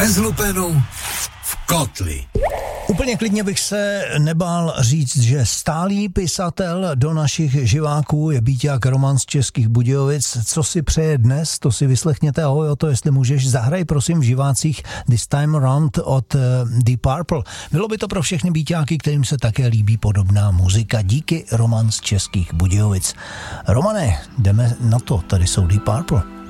bez lupenu v kotli. Úplně klidně bych se nebál říct, že stálý pisatel do našich živáků je Bíťák Roman z Českých Budějovic. Co si přeje dnes, to si vyslechněte. Ahoj, o to, jestli můžeš, zahraj prosím v živácích This Time Around od Deep Purple. Bylo by to pro všechny Bíťáky, kterým se také líbí podobná muzika. Díky, Roman z Českých Budějovic. Romane, jdeme na to, tady jsou Deep Purple.